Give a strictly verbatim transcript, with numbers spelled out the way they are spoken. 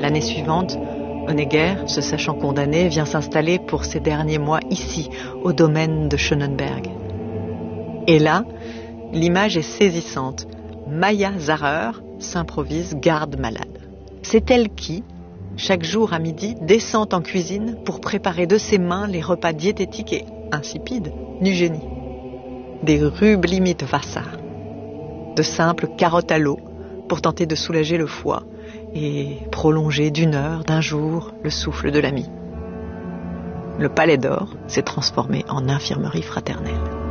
L'année suivante, Honegger, se sachant condamné, vient s'installer pour ses derniers mois ici, au domaine de Schönenberg. Et là, l'image est saisissante. Maya Zarer s'improvise garde-malade. C'est elle qui, chaque jour à midi, descend en cuisine pour préparer de ses mains les repas diététiques et insipides du génie. Des Rüebli mit Wasser, de simples carottes à l'eau pour tenter de soulager le foie et prolonger d'une heure, d'un jour, le souffle de l'ami. Le Palais d'Or s'est transformé en infirmerie fraternelle.